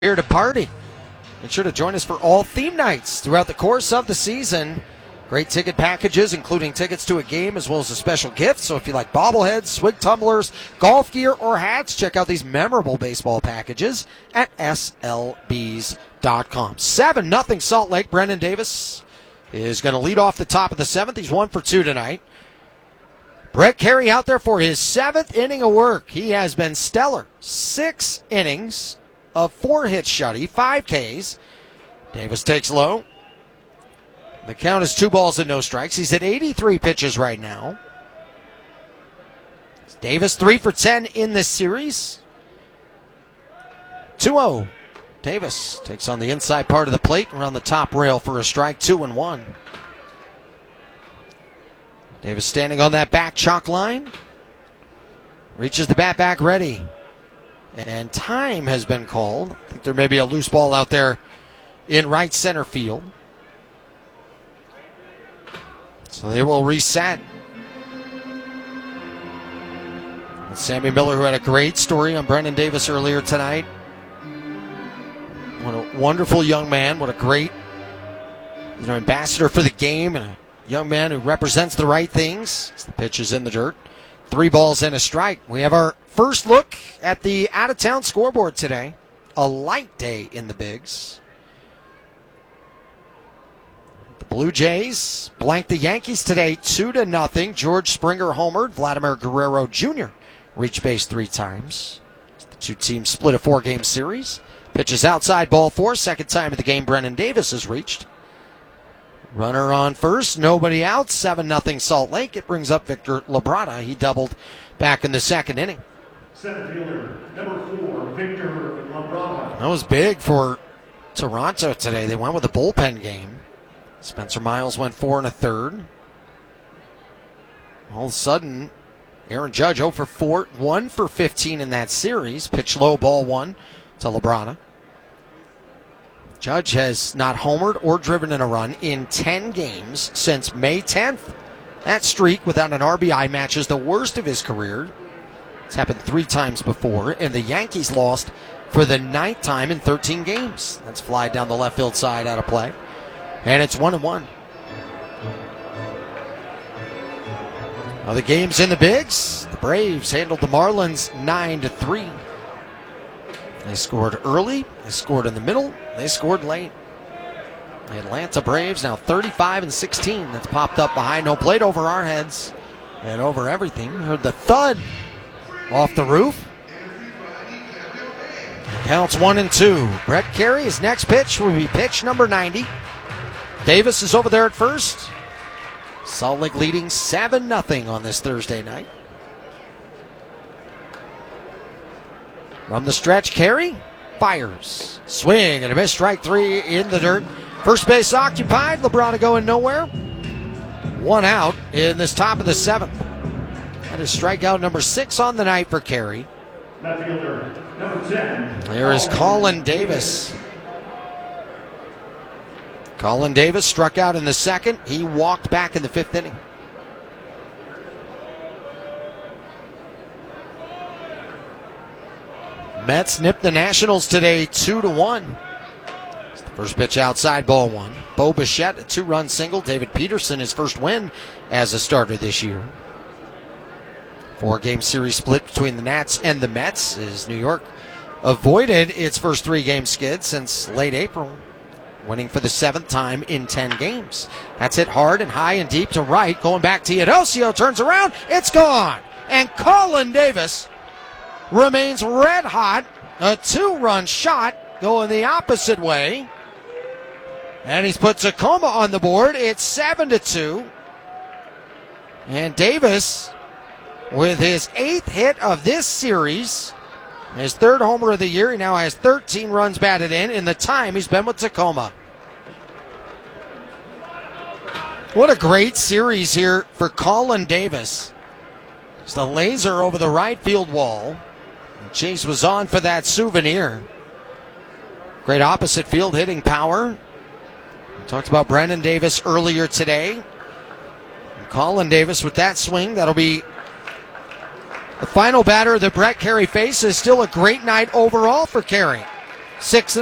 Here to party. Make sure to join us for all theme nights throughout the course of the season. Great ticket packages, including tickets to a game as well as a special gift. So if you like bobbleheads, swig tumblers, golf gear, or hats, check out these memorable baseball packages at slbs.com. 7-0 Salt Lake. Brendan Davis is going to lead off the top of the seventh. He's 1 for 2 tonight. Brett Carey out there for his 7th inning of work. He has been stellar. 6 innings of 4 hits shutty, 5 Ks. Davis takes low. The count is 2 balls and no strikes. He's at 83 pitches right now. Davis 3 for 10 in this series. 2-0. Davis takes on the inside part of the plate around the top rail for a strike, 2-1. Davis standing on that back chalk line. Reaches the bat back ready. And time has been called. I think there may be a loose ball out there in right center field. So they will reset. And Sammy Miller, who had a great story on Brendan Davis earlier tonight. What a wonderful young man. What a great ambassador for the game and a young man who represents the right things. The pitch is in the dirt. 3 balls and a strike. We have our first look at the out-of-town scoreboard today. A light day in the Bigs. The Blue Jays blanked the Yankees today 2-0. George Springer homered. Vladimir Guerrero Jr. reached base 3 times. The two teams split a 4-game series. Pitches outside, ball 4. Second time of the game Brendan Davis has reached. Runner on first, nobody out, 7-0 Salt Lake. It brings up Victor Labrada. He doubled back in the second inning. Center fielder, number 4, Victor Labrada. That was big for Toronto today. They went with a bullpen game. Spencer Miles went 4 1/3. All of a sudden, Aaron Judge 0 for 4, 1 for 15 in that series. Pitch low, ball 1 to Labrada. Judge has not homered or driven in a run in 10 games since May 10th. That streak without an RBI matches the worst of his career. It's happened 3 times before, and the Yankees lost for the 9th time in 13 games. That's fly down the left field side out of play. And it's 1-1. Now the game's in the Bigs. The Braves handled the Marlins 9-3. They scored early, they scored in the middle, they scored late. The Atlanta Braves now 35-16. That's popped up behind home plate over our heads and over everything. Heard the thud off the roof. Counts 1-2. Brett Carey, his next pitch will be pitch number 90. Davis is over there at first. Salt Lake leading 7-0 on this Thursday night. From the stretch, Carey fires. Swing and a miss, strike 3 in the dirt. First base occupied, Labrada going nowhere. 1 out in this top of the 7th. That is strikeout number 6 on the night for Carey. Left fielder, number 10. There is Colin Davis. Colin Davis struck out in the 2nd. He walked back in the 5th inning. Mets nipped the Nationals today 2-1. First pitch outside, ball 1. Bo Bichette, a 2-run single. David Peterson, his first win as a starter this year. 4-game series split between the Nats and the Mets as New York avoided its first 3-game skid since late April, winning for the 7th time in 10 games. That's hit hard and high and deep to right. Going back to Teodosio, turns around, it's gone. And Colin Davis remains red hot. A 2-run shot going the opposite way. And he's put Tacoma on the board. It's 7-2. And Davis, with his 8th hit of this series, his 3rd homer of the year. He now has 13 runs batted in the time he's been with Tacoma. What a great series here for Colin Davis. It's the laser over the right field wall. Chase was on for that souvenir. Great opposite field hitting power. We talked about Brendan Davis earlier today. And Colin Davis with that swing. That'll be the final batter that Brett Carey faces. Still a great night overall for Carey. 6